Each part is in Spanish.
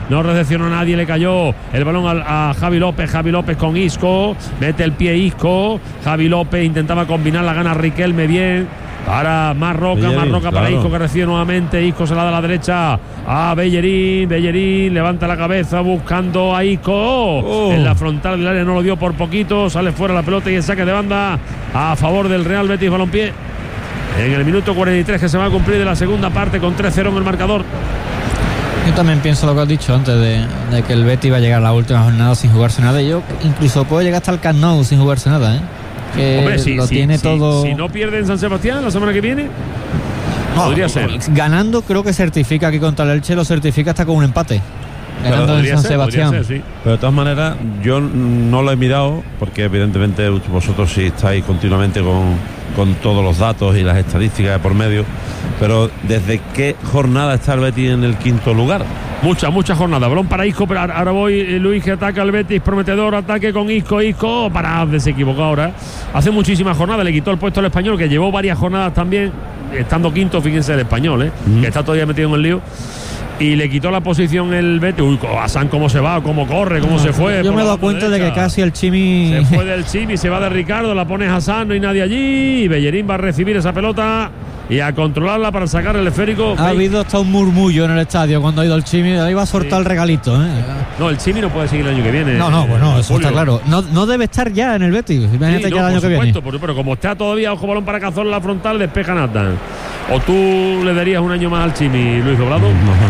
no recepcionó a nadie, le cayó el balón a Javi López con Isco, mete el pie Isco, Javi López intentaba combinar, la gana Riquelme bien, para Marroca para Isco, que recibe nuevamente, Isco se la da a la derecha a Bellerín levanta la cabeza buscando a Isco, en la frontal del área no lo dio por poquito, sale fuera la pelota y el saque de banda a favor del Real Betis Balompié en el minuto 43 que se va a cumplir de la segunda parte, con 3-0 en el marcador. Yo también pienso lo que has dicho antes de que el Betis va a llegar a la última jornada sin jugarse nada, y yo incluso puedo llegar hasta el Camp Nou sin jugarse nada, que hombre, tiene todo. Si no pierde en San Sebastián la semana que viene, podría ser. Ganando, creo que certifica aquí contra el Elche, lo certifica hasta con un empate. Ganando en San Sebastián. Ser, sí. Pero de todas maneras, yo no lo he mirado, porque evidentemente vosotros sí estáis continuamente con todos los datos y las estadísticas de por medio. Pero ¿desde qué jornada está el Betis en el quinto lugar? Mucha jornada. Balón para Isco, pero ahora voy Luis, que ataca al Betis, prometedor, ataque con Isco, para, se equivocó ahora. Hace muchísimas jornadas, le quitó el puesto al Español, que llevó varias jornadas también, estando quinto, fíjense, el Español, que está todavía metido en el lío. Y le quitó la posición el Betis. Uy, Hassan cómo se va, cómo corre, cómo se fue. Yo me he dado cuenta de que casi el Chimi se fue del Chimi, se va de Ricardo, la pone Hassan, no hay nadie allí, y Bellerín va a recibir esa pelota y a controlarla para sacar el esférico. Ha habido hasta un murmullo en el estadio cuando ha ido el Chimi, ahí va a soltar el regalito, No, el Chimi no puede seguir el año que viene. No, bueno, eso está claro. No debe estar ya en el Betis. Imagínate ya el año que viene. Pero como está todavía, ojo, balón para Cazorla en la frontal, despeja Nathan. ¿O tú le darías un año más al Chimi, Luis Doblado?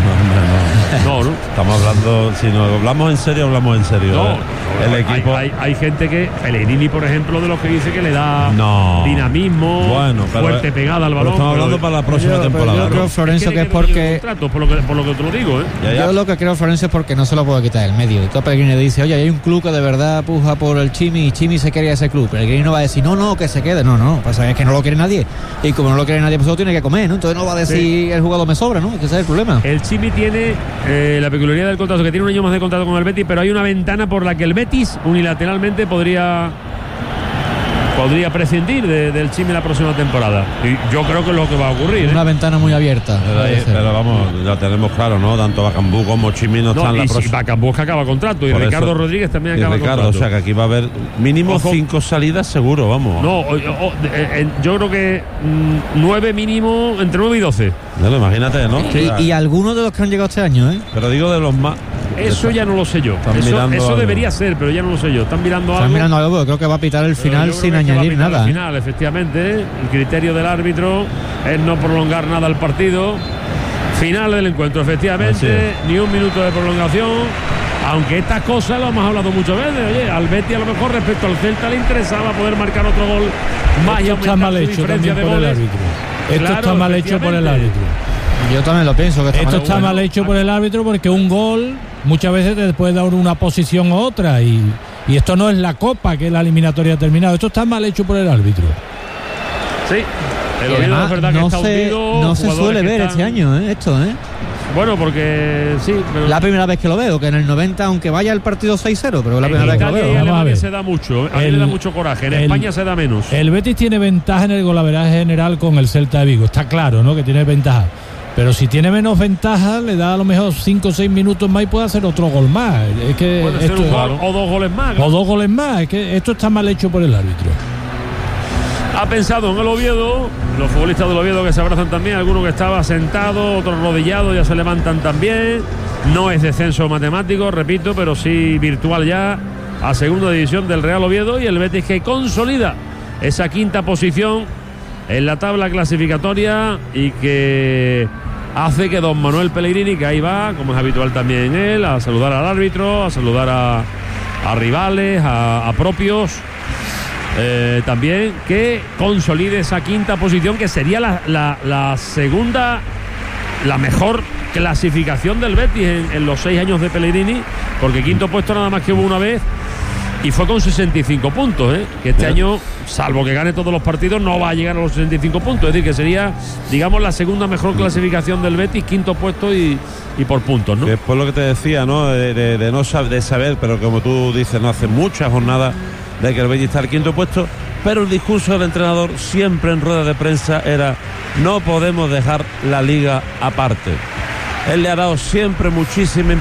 No. Estamos hablando, si nos hablamos en serio, hablamos en serio. No, el equipo. Hay gente que, Pellegrini, por ejemplo, de los que dice que le da dinamismo, fuerte pegada al balón. Estamos hablando para la próxima temporada. Yo creo, Florencio, que es porque. Por lo que te lo digo, Yo lo que creo, Florencio, es porque no se lo puede quitar del medio. Y todo Pellegrini dice, oye, hay un club que de verdad puja por el Chimi y Chimi se quería ese club. Pellegrini no va a decir, no, que se quede. No, pasa es que no lo quiere nadie. Y como no lo quiere nadie, pues lo tiene que comer, ¿no? Entonces no va a decir el jugador me sobra, ¿no? Que ese es el problema. El Chimi tiene la peculiaridad del contrato, que tiene un año más de contrato con el Betis, pero hay una ventana por la que el Betis unilateralmente podría prescindir del Chimi la próxima temporada. Y yo creo que es lo que va a ocurrir. Una ventana muy abierta. Pero vamos, ya tenemos claro, ¿no? Tanto Bacambú como Chimi no están en la próxima. Bacambú que acaba contrato, y por Ricardo eso, Rodríguez también acaba contrato. O sea que aquí va a haber mínimo 5 salidas seguro, vamos. No, yo creo que 9 mínimo, entre 9 y 12. Bueno, imagínate, ¿no? Y algunos de los que han llegado este año, Pero digo de los más. Eso ya no lo sé yo. Eso debería ser, pero ya no lo sé yo. Están mirando algo, porque creo que va a pitar el final sin añadir nada. El final, efectivamente. El criterio del árbitro es no prolongar nada el partido. Final del encuentro, efectivamente. Ni un minuto de prolongación. Aunque estas cosas lo hemos hablado muchas veces. Oye, al Betis a lo mejor respecto al Celta le interesaba poder marcar otro gol más y aumentar su diferencia de goles. Esto está mal hecho por el árbitro. Yo también lo pienso. Que esto está mal hecho por el árbitro, porque un gol muchas veces te puede dar una posición u otra, y esto no es la Copa, que es la eliminatoria terminada. Esto está mal hecho por el árbitro. Sí, el Oviedo es verdad que está hundido. No se suele ver este año, esto, Bueno, porque sí. Pero la primera vez que lo veo, que en el 90, aunque vaya el partido 6-0, pero la primera vez que lo veo. En Alemania se da mucho, a él le da mucho coraje, en España se da menos. El Betis tiene ventaja en el golaveraje general con el Celta de Vigo, está claro, ¿no? Que tiene ventaja. Pero si tiene menos ventaja, le da a lo mejor 5 o 6 minutos más y puede hacer otro gol más. Es que puede ser un gol o 2 goles más. O 2 goles más. Es que esto está mal hecho por el árbitro. Ha pensado en el Oviedo, los futbolistas del Oviedo que se abrazan también, alguno que estaba sentado, otros rodillados, ya se levantan también. No es descenso matemático, repito, pero sí virtual ya a segunda división del Real Oviedo, y el Betis que consolida esa quinta posición en la tabla clasificatoria y que hace que don Manuel Pellegrini, que ahí va, como es habitual también en él, a saludar al árbitro, a saludar a rivales, a propios, también, que consolide esa quinta posición, que sería la segunda, la mejor clasificación del Betis en los 6 años de Pellegrini, porque quinto puesto nada más que hubo una vez, y fue con 65 puntos, que este año, salvo que gane todos los partidos, no va a llegar a los 65 puntos. Es decir, que sería, digamos, la segunda mejor clasificación del Betis, quinto puesto y por puntos, ¿no? Después lo que te decía, ¿no? De saber, pero como tú dices, no hace muchas jornadas de que el Betis está al quinto puesto, pero el discurso del entrenador siempre en rueda de prensa era: no podemos dejar la liga aparte. Él le ha dado siempre muchísima